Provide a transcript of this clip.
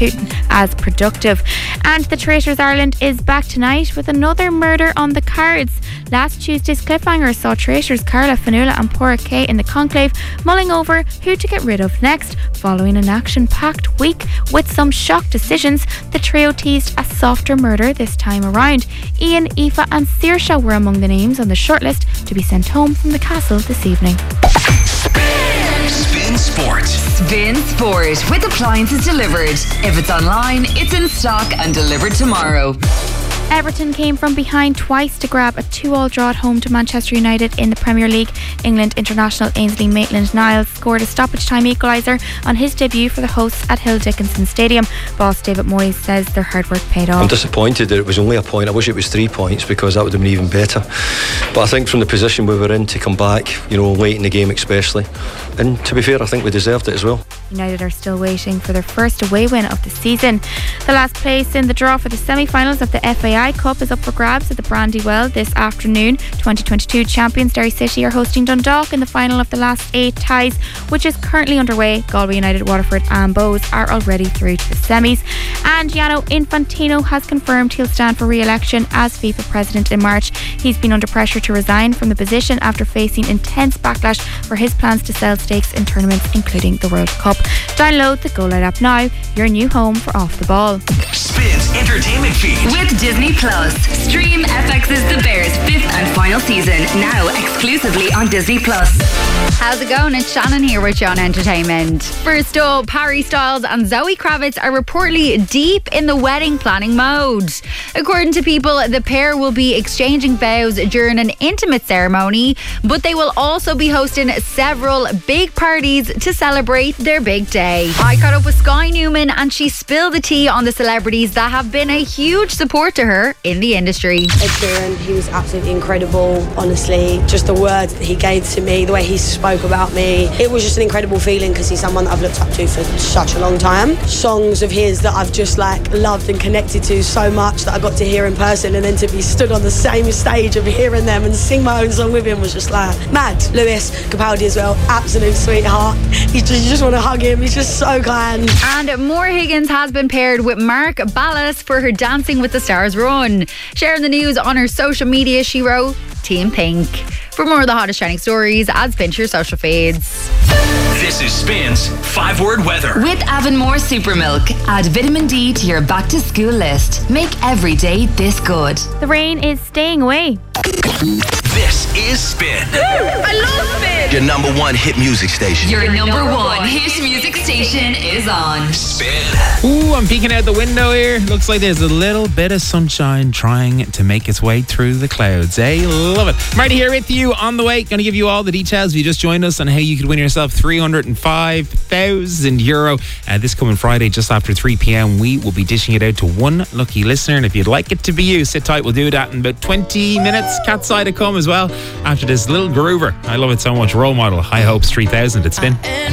Putin as productive. And the Traitors Ireland is back tonight with another murder on the cards. Last Tuesday's cliffhanger saw Traitors Carla Fanula and Porrick Kay in the conclave mulling over who to get rid of next. Following an action-packed week with some shock decisions, the trio teased a softer murder this time around. Ian, Aoife and Saoirse were among the names on the shortlist to be sent home from the castle this evening. Spin Sport. Spin Sport with appliances delivered. If it's online, it's in stock and delivered tomorrow. Everton came from behind twice to grab a 2-2 draw at home to Manchester United in the Premier League. England international Ainsley Maitland-Niles scored a stoppage time equaliser on his debut for the hosts at Hill Dickinson Stadium. Boss David Moyes says their hard work paid off. I'm disappointed that it was only a point. I wish it was 3 points because that would have been even better. But I think from the position we were in to come back, late in the game especially, and to be fair, I think we deserved it as well. United are still waiting for their first away win of the season. The last place in the draw for the semi-finals of the FAI Cup is up for grabs at the Brandywell this afternoon. 2022 champions Derry City are hosting Dundalk in the final of the last 8 ties, which is currently underway. Galway United, Waterford and Bohs are already through to the semis. And Gianni Infantino has confirmed he'll stand for re-election as FIFA president in March. He's been under pressure to resign from the position after facing intense backlash for his plans to sell stakes in tournaments including the World Cup. Download the Go Light app now, your new home for Off the Ball. Spins entertainment feed with Disney Plus. Stream FX's The Bears 5th and final season now exclusively on Disney Plus. How's it going? It's Shannon here with John Entertainment. First up, Harry Styles and Zoe Kravitz are reportedly deep in the wedding planning mode. According to People, the pair will be exchanging vows during an intimate ceremony, but they will also be hosting several big parties to celebrate their big day. I caught up with Sky Newman and she spilled the tea on the celebrities that have been a huge support to her in the industry. Ed Sheeran, he was absolutely incredible, honestly. Just the words that he gave to me, the way he spoke about me. It was just an incredible feeling because he's someone that I've looked up to for such a long time. Songs of his that I've just loved and connected to so much that I got to hear in person, and then to be stood on the same stage of hearing them and sing my own song with him was just mad. Lewis Capaldi as well, absolute sweetheart. You just want to hug him, he's just so kind. And Maura Higgins has been paired with Mark Ballas for her Dancing with the Stars run. Sharing the news on her social media, she wrote, Team Pink. For more of the hottest trending stories, add Spin to your social feeds. This is Spin's 5-word weather. With Avonmore Super Milk, add vitamin D to your back to school list. Make every day this good. The rain is staying away. This is Spin. I love Spin. Your number one hit music station. Your number one hit music station is on Spin. Ooh, I'm peeking out the window here. Looks like there's a little bit of sunshine trying to make its way through the clouds. Love it. Marty here with you on the way. Going to give you all the details if you just joined us on how you could win yourself €305,000. This coming Friday, just after 3 p.m, we will be dishing it out to one lucky listener. And if you'd like it to be you, sit tight. We'll do that in about 20 minutes. Cat's Eye to come as well after this little groover. I love it so much. Role Model, High Hopes 3000 at Spin.